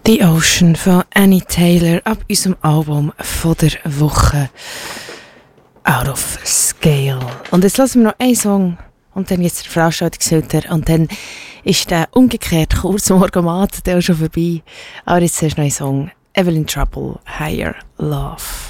The Ocean von Annie Taylor ab unserem Album von der Woche Out of Scale. Und jetzt lassen wir noch einen Song und dann jetzt der Veranstaltungshüter und dann ist der umgekehrt Kursmorgomat, der ist schon vorbei. Aber jetzt ist noch ein Song, Evelyn Trouble, Higher Love.